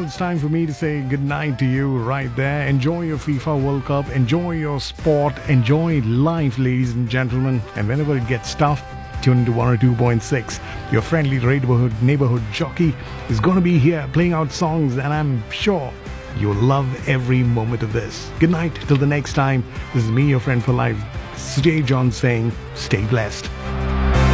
it's time for me to say goodnight to you right there. Enjoy your FIFA World Cup, enjoy your sport, enjoy life, ladies and gentlemen. And whenever it gets tough, tune into 102.6. Your friendly neighborhood jockey is going to be here playing out songs, and I'm sure you'll love every moment of this. Good night till the next time. This is me, your friend for life, Sujay John, saying stay blessed.